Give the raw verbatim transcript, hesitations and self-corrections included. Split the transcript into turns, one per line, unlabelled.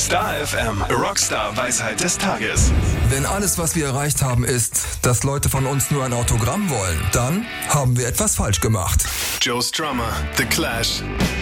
Star F M, Rockstar Weisheit des Tages.
Wenn alles, was wir erreicht haben, ist, dass Leute von uns nur ein Autogramm wollen, dann haben wir etwas falsch gemacht.
Joe Strummer, The Clash.